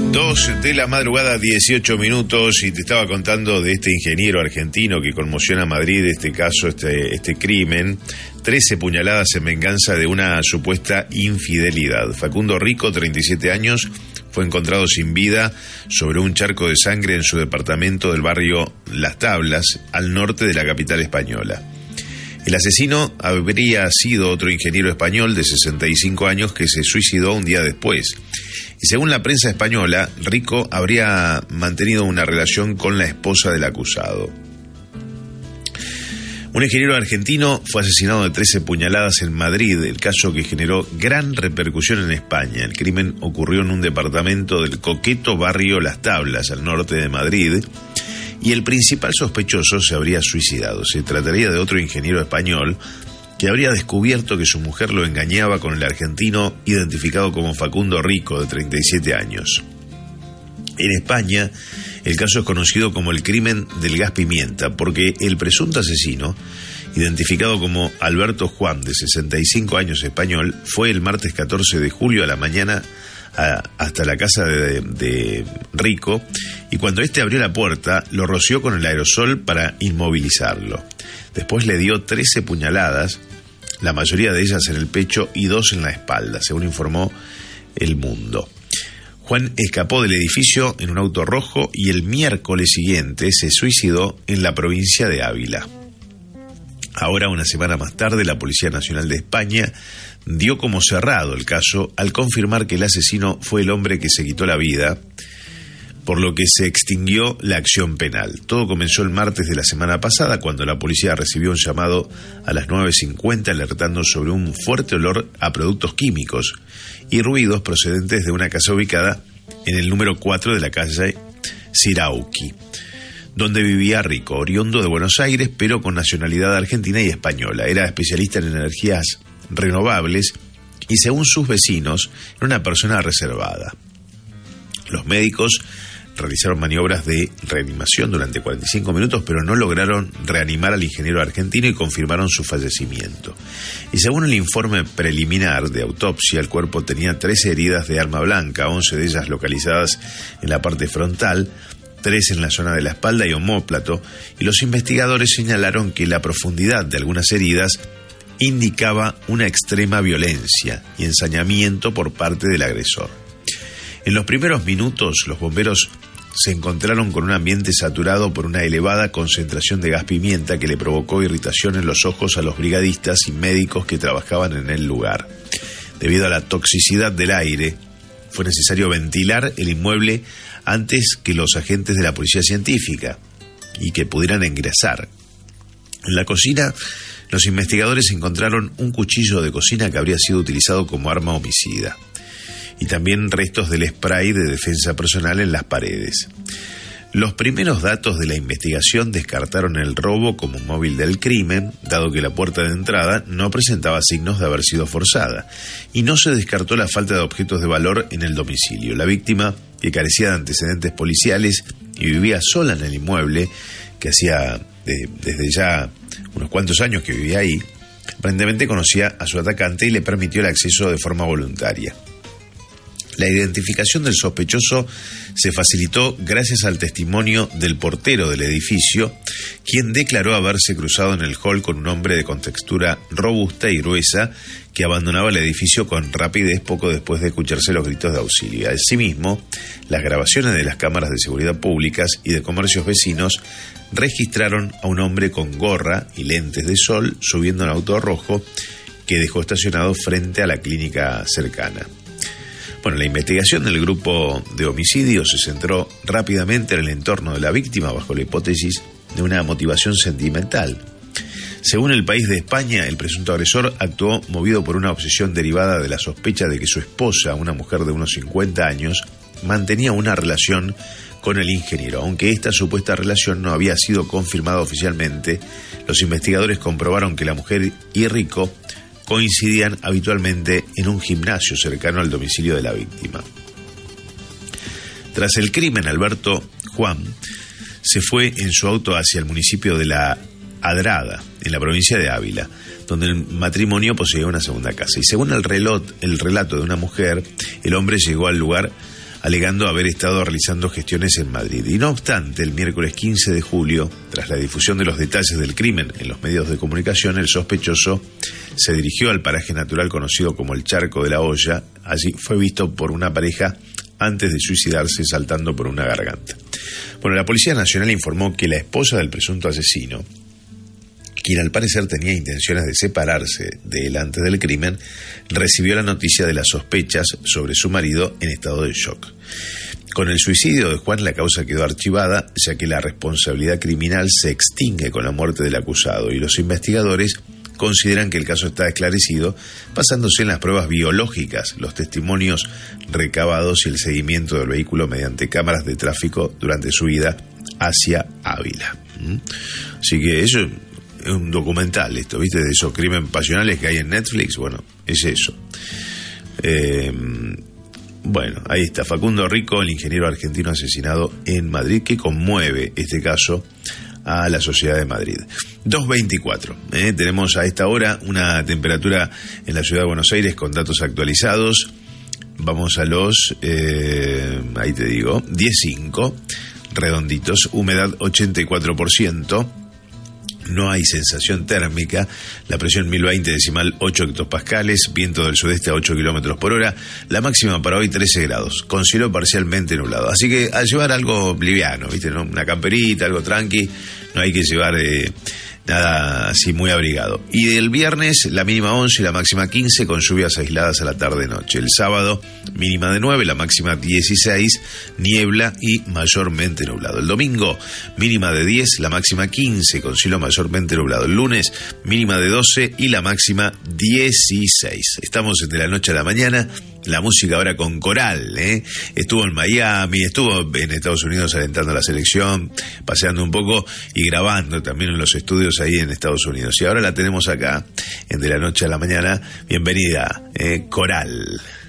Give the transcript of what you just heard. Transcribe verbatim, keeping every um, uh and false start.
Dos de la madrugada, dieciocho minutos, y te estaba contando de este ingeniero argentino que conmociona a Madrid, este caso, este, este crimen. trece puñaladas en venganza de una supuesta infidelidad. Facundo Rico, treinta y siete años, fue encontrado sin vida sobre un charco de sangre en su departamento del barrio Las Tablas, al norte de la capital española. El asesino habría sido otro ingeniero español de sesenta y cinco años que se suicidó un día después. Y según la prensa española, Rico habría mantenido una relación con la esposa del acusado. Un ingeniero argentino fue asesinado de trece puñaladas en Madrid, el caso que generó gran repercusión en España. El crimen ocurrió en un departamento del coqueto barrio Las Tablas, al norte de Madrid, y el principal sospechoso se habría suicidado. Se trataría de otro ingeniero español que habría descubierto que su mujer lo engañaba con el argentino identificado como Facundo Rico, de treinta y siete años. En España, el caso es conocido como el crimen del gas pimienta, porque el presunto asesino, identificado como Alberto Juan, de sesenta y cinco años, español, fue el martes catorce de julio a la mañana a, hasta la casa de, de Rico, y cuando éste abrió la puerta, lo roció con el aerosol para inmovilizarlo. Después le dio trece puñaladas, la mayoría de ellas en el pecho y dos en la espalda, según informó El Mundo. Juan escapó del edificio en un auto rojo y el miércoles siguiente se suicidó en la provincia de Ávila. Ahora, una semana más tarde, la Policía Nacional de España dio como cerrado el caso al confirmar que el asesino fue el hombre que se quitó la vida, por lo que se extinguió la acción penal. Todo comenzó el martes de la semana pasada, cuando la policía recibió un llamado a las nueve cincuenta alertando sobre un fuerte olor a productos químicos y ruidos procedentes de una casa ubicada en el número cuatro de la calle Sirauqui, donde vivía Rico, oriundo de Buenos Aires, pero con nacionalidad argentina y española. Era especialista en energías renovables y, según sus vecinos, era una persona reservada. Los médicos realizaron maniobras de reanimación durante cuarenta y cinco minutos, pero no lograron reanimar al ingeniero argentino y confirmaron su fallecimiento. Y según el informe preliminar de autopsia, el cuerpo tenía trece heridas de arma blanca, once de ellas localizadas en la parte frontal, tres en la zona de la espalda y omóplato, y los investigadores señalaron que la profundidad de algunas heridas indicaba una extrema violencia y ensañamiento por parte del agresor. En los primeros minutos, los bomberos se encontraron con un ambiente saturado por una elevada concentración de gas pimienta que le provocó irritación en los ojos a los brigadistas y médicos que trabajaban en el lugar. Debido a la toxicidad del aire, fue necesario ventilar el inmueble antes que los agentes de la policía científica y que pudieran ingresar. En la cocina, los investigadores encontraron un cuchillo de cocina que habría sido utilizado como arma homicida, y también restos del spray de defensa personal en las paredes. Los primeros datos de la investigación descartaron el robo como móvil del crimen, dado que la puerta de entrada no presentaba signos de haber sido forzada, y no se descartó la falta de objetos de valor en el domicilio. La víctima, que carecía de antecedentes policiales y vivía sola en el inmueble, que hacía de, desde ya unos cuantos años que vivía ahí, aparentemente conocía a su atacante y le permitió el acceso de forma voluntaria. La identificación del sospechoso se facilitó gracias al testimonio del portero del edificio, quien declaró haberse cruzado en el hall con un hombre de contextura robusta y gruesa que abandonaba el edificio con rapidez poco después de escucharse los gritos de auxilio. Asimismo, las grabaciones de las cámaras de seguridad públicas y de comercios vecinos registraron a un hombre con gorra y lentes de sol subiendo un auto rojo que dejó estacionado frente a la clínica cercana. Bueno, la investigación del grupo de homicidios se centró rápidamente en el entorno de la víctima bajo la hipótesis de una motivación sentimental. Según El País de España, el presunto agresor actuó movido por una obsesión derivada de la sospecha de que su esposa, una mujer de unos cincuenta años, mantenía una relación con el ingeniero. Aunque esta supuesta relación no había sido confirmada oficialmente, los investigadores comprobaron que la mujer y Rico coincidían habitualmente en un gimnasio cercano al domicilio de la víctima. Tras el crimen, Alberto Juan se fue en su auto hacia el municipio de La Adrada, en la provincia de Ávila, donde el matrimonio poseía una segunda casa. Y según el, relot, el relato de una mujer, el hombre llegó al lugar alegando haber estado realizando gestiones en Madrid. Y no obstante, el miércoles quince de julio, tras la difusión de los detalles del crimen en los medios de comunicación, el sospechoso se dirigió al paraje natural conocido como el Charco de la Hoya. Allí fue visto por una pareja antes de suicidarse saltando por una garganta. Bueno, la Policía Nacional informó que la esposa del presunto asesino, quien al parecer tenía intenciones de separarse de él antes del crimen, recibió la noticia de las sospechas sobre su marido en estado de shock. Con el suicidio de Juan, la causa quedó archivada, ya que la responsabilidad criminal se extingue con la muerte del acusado, y los investigadores consideran que el caso está esclarecido, basándose en las pruebas biológicas, los testimonios recabados y el seguimiento del vehículo mediante cámaras de tráfico durante su ida hacia Ávila. ¿Mm? Así que eso es un documental, esto, ¿viste? De esos crímenes pasionales que hay en Netflix. Bueno, es eso. Eh, bueno, ahí está Facundo Rico, el ingeniero argentino asesinado en Madrid, que conmueve este caso a la sociedad de Madrid. dos veinticuatro, ¿eh? Tenemos a esta hora una temperatura en la ciudad de Buenos Aires con datos actualizados. Vamos a los, eh, ahí te digo, diez cinco, redonditos, humedad ochenta y cuatro por ciento. No hay sensación térmica, la presión mil veinte decimal ocho hectopascales, viento del sudeste a ocho kilómetros por hora, la máxima para hoy trece grados, con cielo parcialmente nublado. Así que a llevar algo liviano, ¿viste? ¿No? Una camperita, algo tranqui, no hay que llevar eh, nada así muy abrigado. Y del viernes la mínima once y la máxima quince, con lluvias aisladas a la tarde-noche. El sábado mínima de nueve, la máxima dieciséis, niebla y mayormente nublado. El domingo mínima de diez, la máxima quince, con cielo mayormente nublado. El lunes mínima de doce y la máxima dieciséis. Estamos de la noche a la mañana. La música ahora con Coral, ¿eh? Estuvo en Miami, estuvo en Estados Unidos alentando a la selección, paseando un poco y grabando también en los estudios ahí en Estados Unidos. Y ahora la tenemos acá, en De la Noche a la Mañana. Bienvenida, ¿eh? Coral.